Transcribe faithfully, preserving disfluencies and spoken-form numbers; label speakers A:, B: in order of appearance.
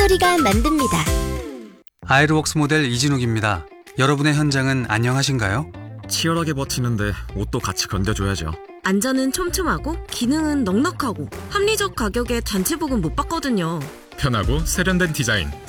A: 소리가 만듭니다.
B: 아이로웍스 모델 이진욱입니다. 여러분의 현장은 안녕하신가요?
C: 치열하게 버티는데 옷도 같이 건져줘야죠.
D: 안전은 촘촘하고 기능은 넉넉하고 합리적 가격에 단체복은 못 받거든요.
C: 편하고 세련된 디자인,